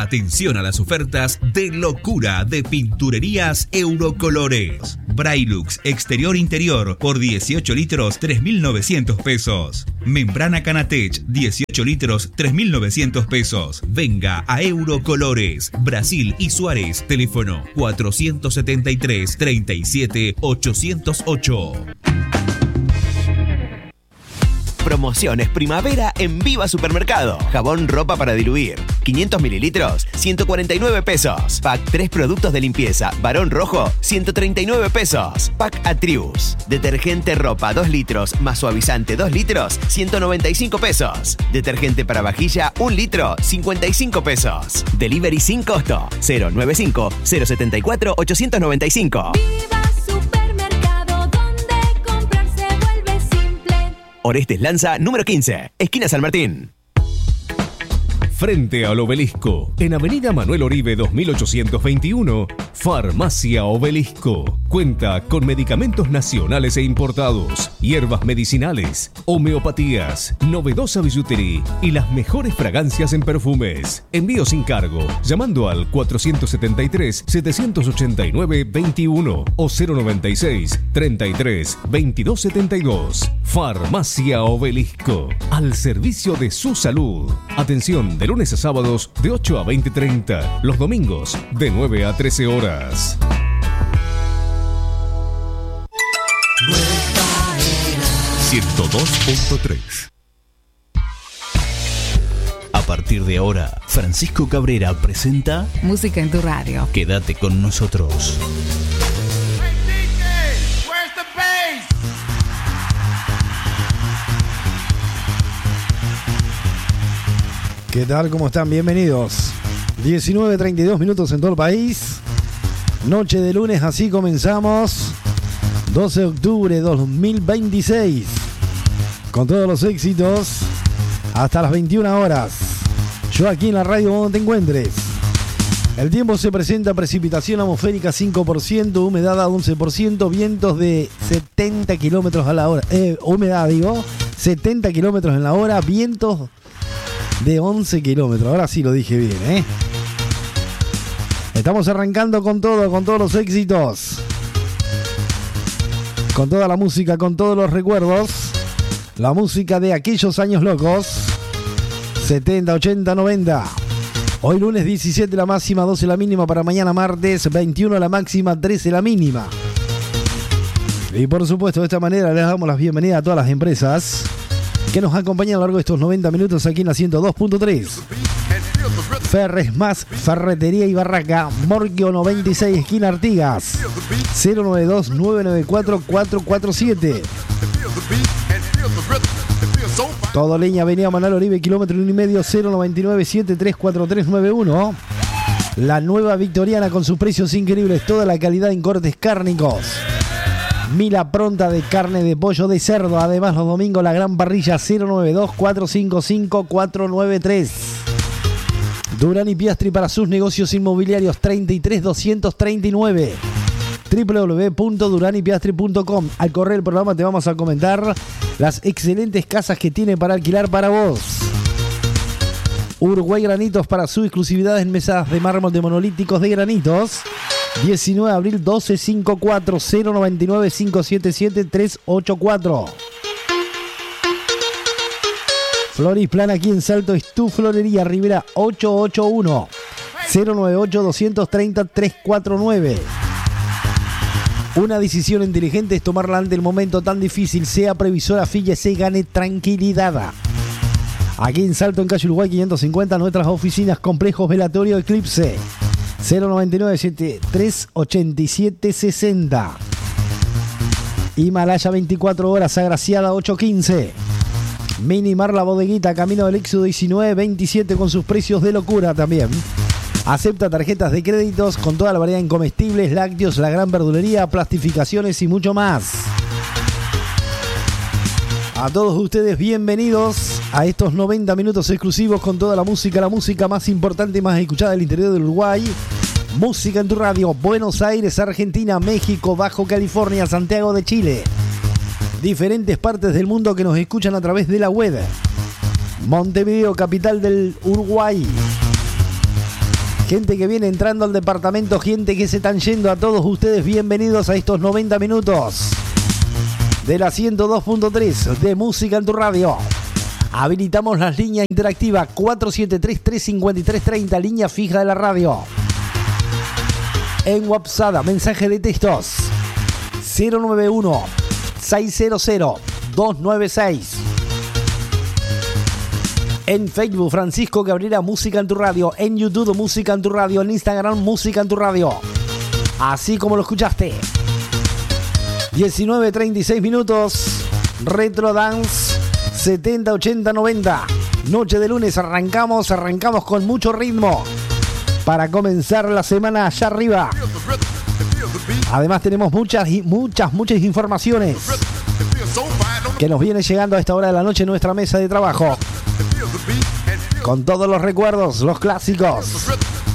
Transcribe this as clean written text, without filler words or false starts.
Atención a las ofertas de locura de Pinturerías Eurocolores. Braillux exterior interior por 18 litros 3.900 pesos. Membrana Canatech 18 litros 3.900 pesos. Venga a Eurocolores, Brasil y Suárez. Teléfono 473 37 808. Promociones primavera en Viva Supermercado. Jabón ropa para diluir, 500 mililitros, 149 pesos. Pack 3 productos de limpieza, varón rojo, 139 pesos. Pack Atrius. Detergente ropa 2 litros más suavizante 2 litros, 195 pesos. Detergente para vajilla 1 litro, 55 pesos. Delivery sin costo. 095 074 895. Orestes Lanza, número 15, esquina San Martín. Frente al Obelisco, en Avenida Manuel Oribe 2821, Farmacia Obelisco. Cuenta con medicamentos nacionales e importados, hierbas medicinales, homeopatías, novedosa billutería y las mejores fragancias en perfumes. Envío sin cargo, llamando al 473-789-21 o 096-33-2272. Farmacia Obelisco, al servicio de su salud. Atención de lunes a sábados de 8 a 20:30, los domingos de 9 a 13 horas. Nueva Era 102.3. A partir de ahora, Francisco Cabrera presenta Música en tu radio. Quédate con nosotros. ¿Qué tal? ¿Cómo están? Bienvenidos. 19:32 minutos en todo el país. Noche de lunes, así comenzamos. 12 de octubre de 2026. Con todos los éxitos. Hasta las 21 horas. Yo aquí en la radio donde te encuentres. El tiempo se presenta: precipitación atmosférica 5%, humedad a 11%, vientos de 70 kilómetros a la hora. Humedad, 70 kilómetros en la hora, vientos de 11 kilómetros. Ahora sí lo dije bien, ¿eh? Estamos arrancando con todo, con todos los éxitos, con toda la música, con todos los recuerdos. La música de aquellos años locos, 70, 80, 90. Hoy lunes 17 la máxima, 12 la mínima. Para mañana martes 21 la máxima, 13 la mínima. Y por supuesto, de esta manera les damos las bienvenidas a todas las empresas que nos acompañan a lo largo de estos 90 minutos aquí en la 102.3. Ferres Más, Ferretería y Barraca, Morquio 96, esquina Artigas. 092-994-447. Todo Leña, Avenida Manuel Oribe, kilómetro 1,5, 099-734391. La Nueva Victoriana con sus precios increíbles, toda la calidad en cortes cárnicos. Mila pronta de carne de pollo, de cerdo. Además, los domingos la gran parrilla. 092-455-493. Durán y Piastri para sus negocios inmobiliarios. 33239. www.duranypiastri.com. Al correr el programa te vamos a comentar las excelentes casas que tiene para alquilar para vos. Uruguay Granitos, para su exclusividad en mesas de mármol de monolíticos de granitos. 19 de abril 1254 099 577 384. Florisplan aquí en Salto es tu florería. Rivera 881 098 230 349. Una decisión inteligente es tomarla ante el momento tan difícil. Sea previsora, fíjese, gane tranquilidad. Aquí en Salto, en calle Uruguay 550, nuestras oficinas, complejos velatorio Eclipse. 099-7387-60. Himalaya 24 horas, Agraciada 815. Minimar La Bodeguita, camino del Éxodo 1927, con sus precios de locura también. Acepta tarjetas de créditos con toda la variedad en comestibles, lácteos, la gran verdulería, plastificaciones y mucho más. A todos ustedes, bienvenidos a estos 90 minutos exclusivos con toda la música más importante y más escuchada del interior del Uruguay. Música en tu radio. Buenos Aires, Argentina, México, Bajo California, Santiago de Chile. Diferentes partes del mundo que nos escuchan a través de la web. Montevideo, capital del Uruguay. gente que viene entrando al departamento, gente que se están yendo, a todos ustedes bienvenidos a estos 90 minutos de la 102.3 de Música en tu Radio. Habilitamos las líneas interactivas 473-353-30, línea fija de la radio. En WhatsApp, mensaje de textos 091-600-296. En Facebook, Francisco Cabrera, Música en tu Radio. En YouTube, Música en tu Radio. En Instagram, Música en tu Radio. Así como lo escuchaste. 19:36 minutos. Retro Dance 70, 80, 90. Noche de lunes, arrancamos con mucho ritmo para comenzar la semana allá arriba. Además tenemos muchas informaciones que nos vienen llegando a esta hora de la noche en nuestra mesa de trabajo, con todos los recuerdos, los clásicos.